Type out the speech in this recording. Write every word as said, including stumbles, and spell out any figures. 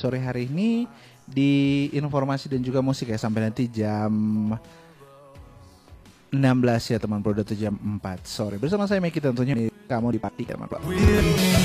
sore hari ini di informasi dan juga musik ya sampai nanti jam enam belas ya teman Bro, atau jam empat sore. Bersama saya Meki tentunya, kamu di Pati teman Bro.